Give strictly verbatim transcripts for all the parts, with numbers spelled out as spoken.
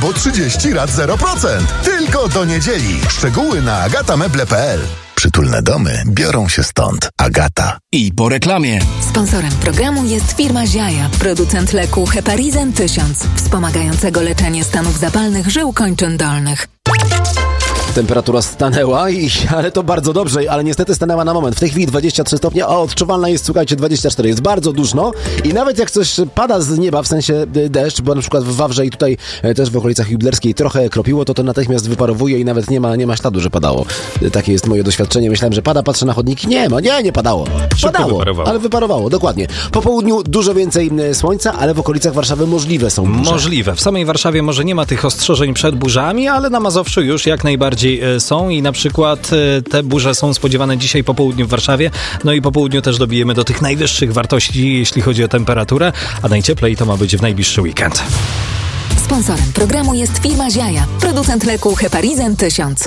albo trzydzieści rat zero procent. Tylko do niedzieli. Szczegóły na agatameble kropka p l. Przytulne domy biorą się stąd. Agata. I po reklamie. Sponsorem programu jest firma Ziaja, producent leku Heparizan tysiąc, wspomagającego leczenie stanów zapalnych żył kończyn dolnych. Temperatura stanęła, i, ale to bardzo dobrze, ale niestety stanęła na moment. W tej chwili dwadzieścia trzy stopnie, a odczuwalna jest, słuchajcie, dwadzieścia cztery. Jest bardzo duszno i nawet jak coś pada z nieba, w sensie deszcz, bo na przykład w Wawrze i tutaj też w okolicach Jublerskiej trochę kropiło, to to natychmiast wyparowuje i nawet nie ma, nie ma śladu, że padało. Takie jest moje doświadczenie. Myślałem, że pada, patrzę na chodniki. Nie ma, nie, nie padało. Padało, wyparowało. Ale wyparowało, dokładnie. Po południu dużo więcej słońca, ale w okolicach Warszawy możliwe są burze. Możliwe. W samej Warszawie może nie ma tych ostrzeżeń przed burzami, ale na Mazowszu już jak najbardziej są i na przykład te burze są spodziewane dzisiaj po południu w Warszawie, no i po południu też dobijemy do tych najwyższych wartości, jeśli chodzi o temperaturę, a najcieplej to ma być w najbliższy weekend. Sponsorem programu jest firma Ziaja, producent leku Heparizan tysiąc.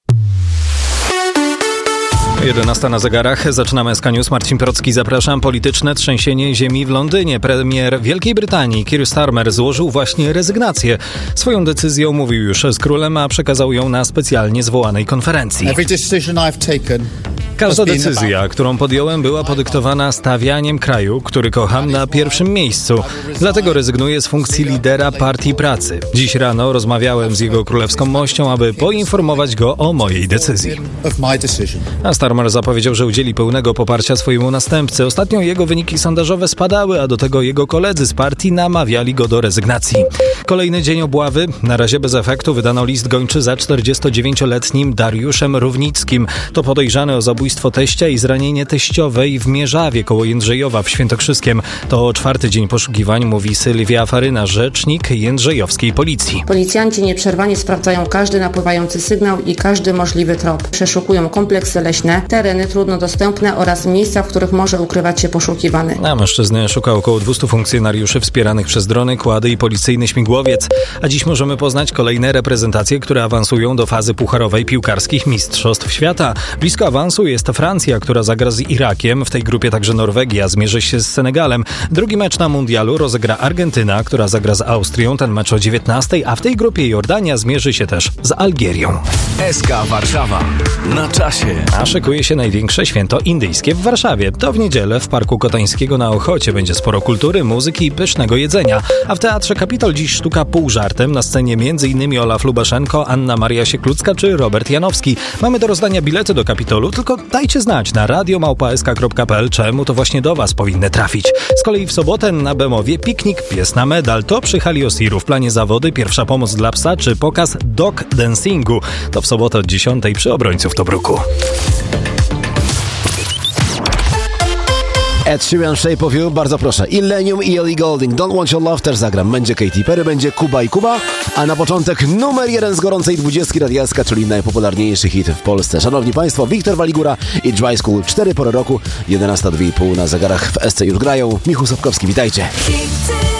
jedenasta na zegarach. Zaczynamy S K News. Marcin Procki, zapraszam. Polityczne trzęsienie ziemi w Londynie. Premier Wielkiej Brytanii Keir Starmer złożył właśnie rezygnację. Swoją decyzję omówił już z królem, a przekazał ją na specjalnie zwołanej konferencji. Każda decyzja, którą podjąłem, była podyktowana stawianiem kraju, który kocham, na pierwszym miejscu. Dlatego rezygnuję z funkcji lidera Partii Pracy. Dziś rano rozmawiałem z jego królewską mością, aby poinformować go o mojej decyzji. A Starmer zapowiedział, że udzieli pełnego poparcia swojemu następcy. Ostatnio jego wyniki sondażowe spadały, a do tego jego koledzy z partii namawiali go do rezygnacji. Kolejny dzień obławy. Na razie bez efektu. Wydano list gończy za czterdziestodziewięcioletnim Dariuszem Równickim. To podejrzany o zabójstwo teścia i zranienie teściowej w Mierzawie koło Jędrzejowa w Świętokrzyskiem. To czwarty dzień poszukiwań, mówi Sylwia Faryna, rzecznik jędrzejowskiej policji. Policjanci nieprzerwanie sprawdzają każdy napływający sygnał i każdy możliwy trop. Przeszukują kompleksy leśne, tereny trudno dostępne oraz miejsca, w których może ukrywać się poszukiwany. A mężczyzny szuka około dwieście funkcjonariuszy wspieranych przez drony, kłady i policyjny śmigłowiec. A dziś możemy poznać kolejne reprezentacje, które awansują do fazy pucharowej piłkarskich Mistrzostw Świata. Blisko awansu jest Francja, która zagra z Irakiem. W tej grupie także Norwegia zmierzy się z Senegalem. Drugi mecz na mundialu rozegra Argentyna, która zagra z Austrią. Ten mecz o dziewiętnastej, a w tej grupie Jordania zmierzy się też z Algierią. S K Warszawa. Na czasie. A szykuje się największe święto indyjskie w Warszawie. To w niedzielę w Parku Kotańskiego na Ochocie będzie sporo kultury, muzyki i pysznego jedzenia. A w Teatrze Kapitol dziś sztuka pół żartem. Na scenie m.in. Olaf Lubaszenko, Anna Maria Sieklucka czy Robert Janowski. Mamy do rozdania bilety do Kapitolu, tylko dajcie znać na radio małpa s k kropka p l, czemu to właśnie do was powinny trafić. Z kolei w sobotę na Bemowie piknik Pies na medal. To przy hali Osiru. W planie zawody, pierwsza pomoc dla psa czy pokaz dog dancingu. To w sobotę od dziesiątej przy Obrońców Tobruku. Ed Sheeran, Shape of You, bardzo proszę. Illenium i Ellie Goulding, Don't Want Your Love też zagram. Będzie Katy Perry, będzie Kuba i Kuba, a na początek numer jeden z gorącej dwudziestki Radiaska, czyli najpopularniejszy hit w Polsce. Szanowni Państwo, Wiktor Waligura i Dry School, cztery pory roku, jedenasta dwie i pół na zegarach w S C już grają. Michał Sapkowski, witajcie.